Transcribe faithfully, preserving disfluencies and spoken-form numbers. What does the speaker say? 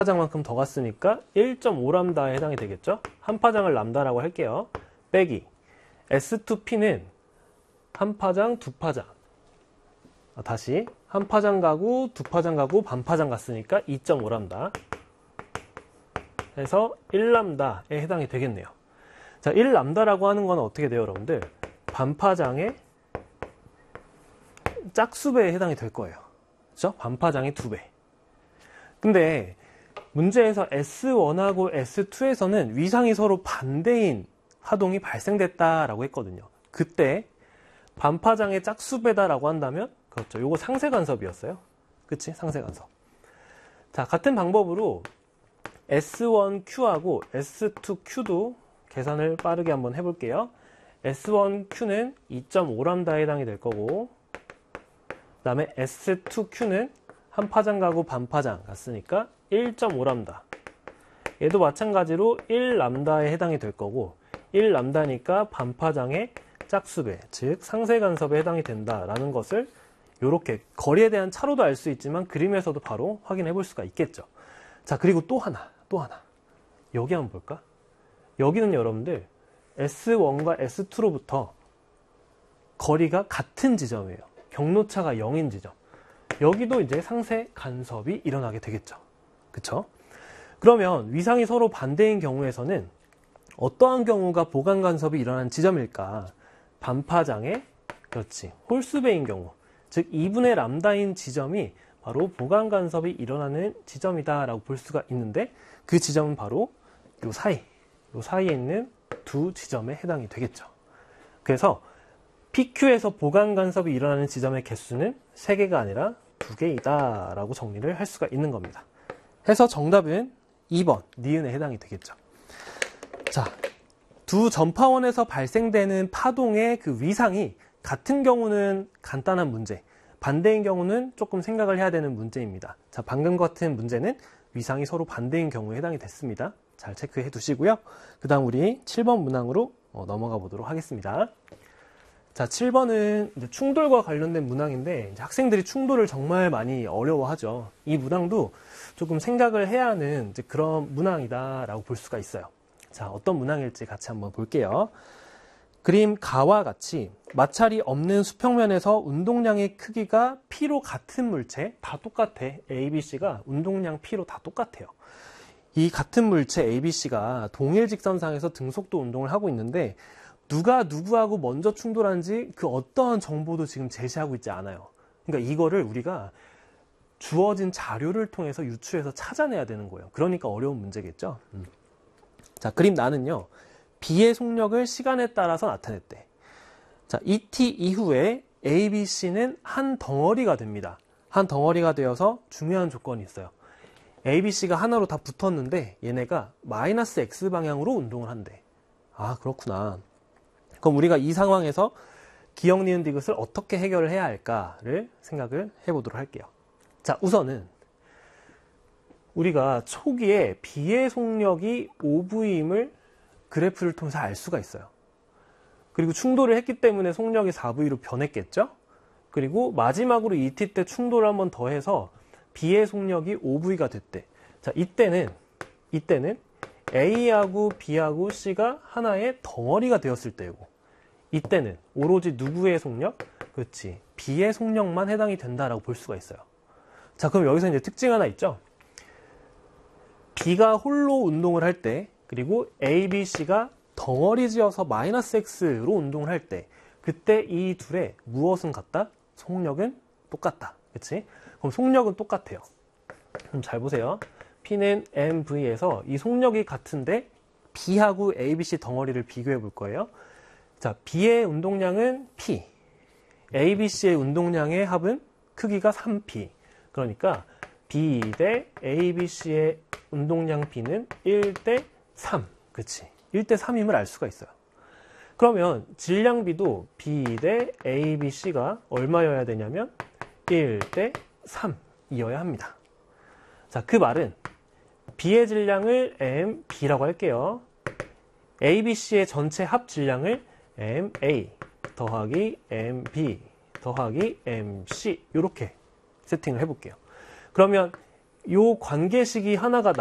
파장만큼 더 갔으니까 일 점 오 람다에 해당이 되겠죠? 한 파장을 람다라고 할게요. 빼기 에스 투 피는 한 파장, 두 파장. 아, 다시 한 파장 가고 두 파장 가고 반 파장 갔으니까 이 점 오 람다 해서 일 람다에 해당이 되겠네요. 자, 일 람다라고 하는 건 어떻게 돼요, 여러분들? 반파장의 짝수배에 해당이 될 거예요. 그렇죠? 반파장의 두 배. 근데 문제에서 에스 원하고 에스 투에서는 위상이 서로 반대인 하동이 발생됐다라고 했거든요. 그때 반파장의 짝수배다라고 한다면 그렇죠. 요거 상쇄간섭이었어요. 그치? 상쇄간섭. 자, 같은 방법으로 에스 원 큐하고 에스 투 큐도 계산을 빠르게 한번 해볼게요. 에스 원 큐는 이 점 오 람다에 해당이 될 거고, 그 다음에 에스 투 큐는 한 파장 가고 반 파장 갔으니까 일 점 오 람다. 얘도 마찬가지로 일 람다에 해당이 될 거고, 일 람다니까 반 파장의 짝수배, 즉 상쇄간섭에 해당이 된다라는 것을 이렇게 거리에 대한 차로도 알 수 있지만 그림에서도 바로 확인해 볼 수가 있겠죠. 자, 그리고 또 하나, 또 하나. 여기 한번 볼까? 여기는 여러분들 에스 원과 에스 투로부터 거리가 같은 지점이에요. 경로차가 영인 지점. 여기도 이제 상쇄 간섭이 일어나게 되겠죠. 그쵸? 그러면 위상이 서로 반대인 경우에서는 어떠한 경우가 보강 간섭이 일어나는 지점일까? 반파장의, 그렇지, 홀수배인 경우. 즉 이분의 람다인 지점이 바로 보강 간섭이 일어나는 지점이다 라고 볼 수가 있는데, 그 지점은 바로 요 사이, 요 사이에 있는 두 지점에 해당이 되겠죠. 그래서 피큐에서 보강 간섭이 일어나는 지점의 개수는 세 개가 아니라 두 개이다 라고 정리를 할 수가 있는 겁니다. 해서 정답은 이 번 니은에 해당이 되겠죠. 자, 두 전파원에서 발생되는 파동의 그 위상이 같은 경우는 간단한 문제, 반대인 경우는 조금 생각을 해야 되는 문제입니다. 자, 방금 같은 문제는 위상이 서로 반대인 경우에 해당이 됐습니다. 잘 체크해 두시고요. 그 다음 우리 칠 번 문항으로 넘어가 보도록 하겠습니다. 자, 칠 번은 이제 충돌과 관련된 문항인데, 이제 학생들이 충돌을 정말 많이 어려워하죠. 이 문항도 조금 생각을 해야 하는 이제 그런 문항이다라고 볼 수가 있어요. 자, 어떤 문항일지 같이 한번 볼게요. 그림 가와 같이 마찰이 없는 수평면에서 운동량의 크기가 P로 같은 물체, 다 똑같아. A, B, C가 운동량 P로 다 똑같아요. 이 같은 물체 A, B, C가 동일 직선상에서 등속도 운동을 하고 있는데, 누가 누구하고 먼저 충돌하는지 그 어떠한 정보도 지금 제시하고 있지 않아요. 그러니까 이거를 우리가 주어진 자료를 통해서 유추해서 찾아내야 되는 거예요. 그러니까 어려운 문제겠죠. 음. 자, 그림 나는요, B의 속력을 시간에 따라서 나타냈대. 자, 이티 이후에 A, B, C는 한 덩어리가 됩니다. 한 덩어리가 되어서 중요한 조건이 있어요. A, B, C가 하나로 다 붙었는데 얘네가 마이너스 X 방향으로 운동을 한대. 아, 그렇구나. 그럼 우리가 이 상황에서 기역, 니은, 디귿을 어떻게 해결을 해야 할까를 생각을 해보도록 할게요. 자, 우선은 우리가 초기에 B의 속력이 오 브이임을 그래프를 통해서 알 수가 있어요. 그리고 충돌을 했기 때문에 속력이 사 브이로 변했겠죠? 그리고 마지막으로 이티 때 충돌을 한번 더 해서 B의 속력이 오 브이가 됐대. 자, 이때는, 이때는 A하고 B하고 C가 하나의 덩어리가 되었을 때고, 이때는 오로지 누구의 속력? 그렇지, B의 속력만 해당이 된다라고 볼 수가 있어요. 자, 그럼 여기서 이제 특징 하나 있죠? B가 홀로 운동을 할 때, 그리고 A, B, C가 덩어리 지어서 마이너스 X로 운동을 할 때, 그때 이 둘의 무엇은 같다? 속력은 똑같다. 그치? 그럼 속력은 똑같아요. 그럼 잘 보세요. P는 엠브이에서 이 속력이 같은데 B하고 A, B, C 덩어리를 비교해 볼 거예요. 자, B의 운동량은 P, A, B, C의 운동량의 합은 크기가 삼 피. 그러니까 B 대 A, B, C의 운동량 B는 일 대 삼. 그치? 일 대 삼임을 알 수가 있어요. 그러면 질량 B도 B 대 A, B, C가 얼마여야 되냐면 일 대 삼이어야 합니다. 자, 그 말은 B의 질량을 엠 비라고 할게요. A, B, C의 전체 합 질량을 엠 에이 더하기 엠 비 더하기 엠 씨 이렇게 세팅을 해볼게요. 그러면 요 관계식이 하나가